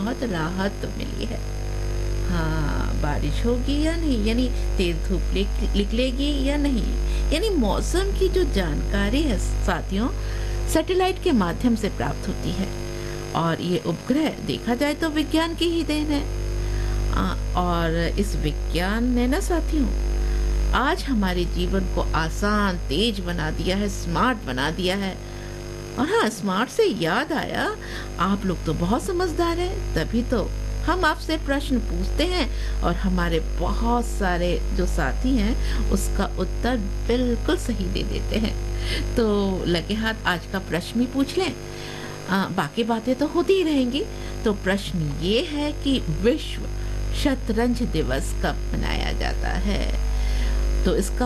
बहुत राहत मिली है। हाँ, बारिश होगी या नहीं, यानी तेज धूप निकलेगी या नहीं, यानी मौसम की जो जानकारी है साथियों, सैटेलाइट के माध्यम से प्राप्त होती है। और ये उपग्रह देखा जाए तो विज्ञान की ही देन है। और इस विज्ञान ने ना साथियों आज हमारे जीवन को आसान, तेज बना दिया है, स्मार्ट बना दिया है। और हाँ, स्मार्ट से याद आया, आप लोग तो बहुत समझदार हैं, तभी तो हम आपसे प्रश्न पूछते हैं और हमारे बहुत सारे जो साथी हैं उसका उत्तर बिल्कुल सही दे देते हैं। तो लगे हाथ आज का प्रश्न भी पूछ लें। बाकी बातें तो होती ही रहेंगी। तो प्रश्न ये है कि विश्व शतरंज दिवस कब मनाया जाता है? तो इसका